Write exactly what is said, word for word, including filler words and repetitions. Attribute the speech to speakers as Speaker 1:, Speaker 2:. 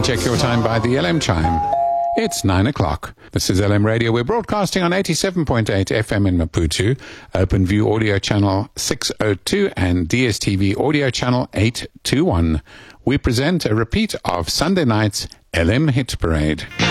Speaker 1: And check your time by the L M chime. It's nine o'clock. This is L M Radio. We're broadcasting on eighty-seven point eight F M in Maputo, OpenView Audio Channel six oh two and D S T V Audio Channel eight twenty-one. We present a repeat of Sunday night's L M Hit Parade.